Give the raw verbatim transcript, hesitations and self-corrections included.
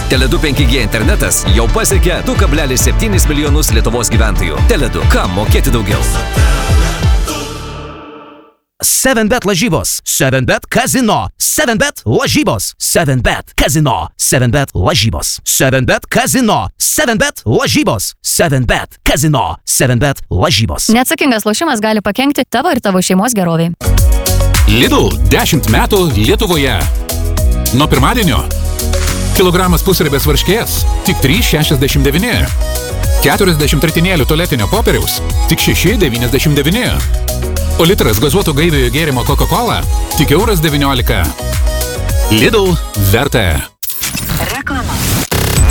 Tele du penki G internetas jau pasiekė du kablelis septyni milijonus Lietuvos gyventojų. Tele du, kam mokėti daugiau? seven bet lažybos, seven bet kazino, seven bet lažybos, seven bet kazino, seven bet lažybos, seven bet kazino, seven bet lažybos, seven bet kazino, seven bet lažybos. Neatsakingas lošimas gali pakenkti tavo ir tavo šeimos geroviai. Lidl dešimt metų Lietuvoje. Nuo pirmadienio kilogramas pusribės varškės tik trys šešiasdešimt devyni. keturiasdešimt ritinėlių tualetinio popieriaus tik šeši devyniasdešimt devyni. O litras gazuoto gaiviojo gėrimo Coca-Cola tik euras devyniolika. Lidl verta.